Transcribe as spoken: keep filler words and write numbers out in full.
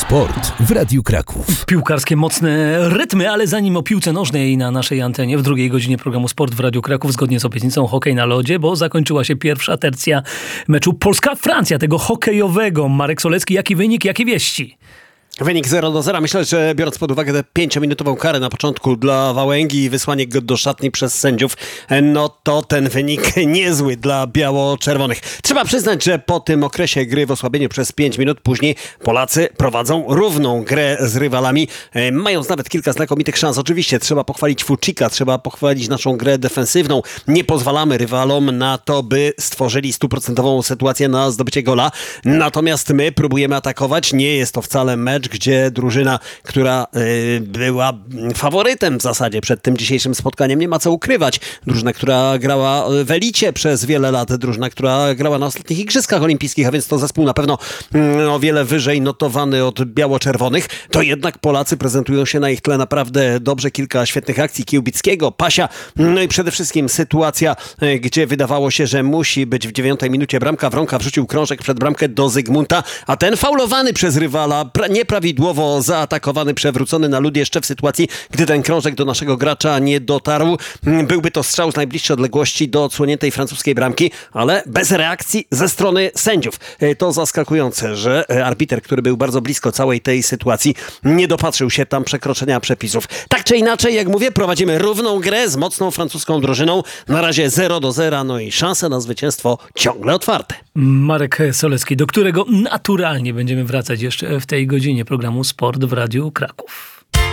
Sport w Radiu Kraków. Piłkarskie mocne rytmy, ale zanim o piłce nożnej na naszej antenie w drugiej godzinie programu Sport w Radiu Kraków, zgodnie z obietnicą hokej na lodzie, bo zakończyła się pierwsza tercja meczu Polska-Francja, tego hokejowego. Marek Solecki, jaki wynik, jakie wieści? Wynik zero do zera. Myślę, że biorąc pod uwagę tę pięciominutową karę na początku dla Wałęgi i wysłanie go do szatni przez sędziów, no to ten wynik niezły dla biało-czerwonych. Trzeba przyznać, że po tym okresie gry w osłabieniu przez pięć minut później Polacy prowadzą równą grę z rywalami, mając nawet kilka znakomitych szans. Oczywiście trzeba pochwalić Fucika, trzeba pochwalić naszą grę defensywną. Nie pozwalamy rywalom na to, by stworzyli stuprocentową sytuację na zdobycie gola. Natomiast my próbujemy atakować. Nie jest to wcale mecz, gdzie drużyna, która y, była faworytem w zasadzie przed tym dzisiejszym spotkaniem, nie ma co ukrywać. Drużyna, która grała w elicie przez wiele lat, drużyna, która grała na ostatnich Igrzyskach Olimpijskich, a więc to zespół na pewno y, o wiele wyżej notowany od biało-czerwonych, to jednak Polacy prezentują się na ich tle naprawdę dobrze. Kilka świetnych akcji Kiełbickiego, Pasia, no i przede wszystkim sytuacja, y, gdzie wydawało się, że musi być w dziewiątej minucie bramka. Wronka wrzucił krążek przed bramkę do Zygmunta, a ten faulowany przez rywala, pra- nie prawidłowo zaatakowany, przewrócony na lód jeszcze w sytuacji, gdy ten krążek do naszego gracza nie dotarł. Byłby to strzał z najbliższej odległości do odsłoniętej francuskiej bramki, ale bez reakcji ze strony sędziów. To zaskakujące, że arbiter, który był bardzo blisko całej tej sytuacji, nie dopatrzył się tam przekroczenia przepisów. Tak czy inaczej, jak mówię, prowadzimy równą grę z mocną francuską drużyną. Na razie zero do zera, no i szanse na zwycięstwo ciągle otwarte. Marek Solecki, do którego naturalnie będziemy wracać jeszcze w tej godzinie programu Sport w Radiu Kraków.